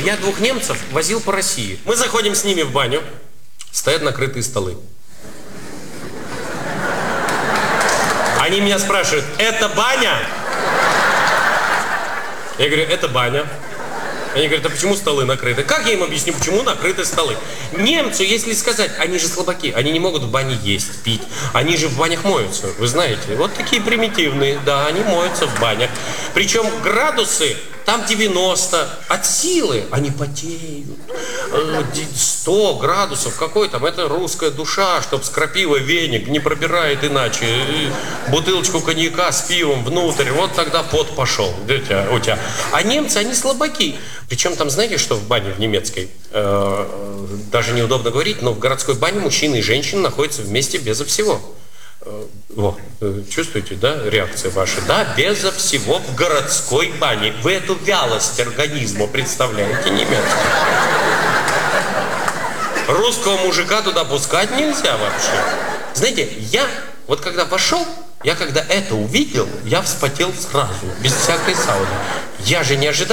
Я 2 немцев возил по России. Мы заходим с ними в баню. Стоят накрытые столы. Они меня спрашивают, это баня? Я говорю, это баня. Они говорят, а почему столы накрыты? Как я им объясню, почему накрыты столы? Немцу, если сказать, они же слабаки, они не могут в бане есть, пить. Они же в банях моются, вы знаете. Вот такие примитивные, да, они моются в банях. Причем градусы там 90, от силы они потеют. 100 градусов, какой там, это русская душа, чтоб с крапивой веник не пробирает иначе. Бутылочку коньяка с пивом внутрь, вот тогда пот пошел у тебя. А немцы, они слабаки. Причем там, знаете, что в бане в немецкой? Даже неудобно говорить, но в городской бане мужчины и женщины находятся вместе безо всего. Вот, чувствуете, да, реакция ваша? Да, безо всего в городской бане. Вы эту вялость организма представляете немецкую? Русского мужика туда пускать нельзя вообще. Знаете, я вот когда вошел, я когда это увидел, я вспотел сразу, без всякой сауны. Я же не ожидал.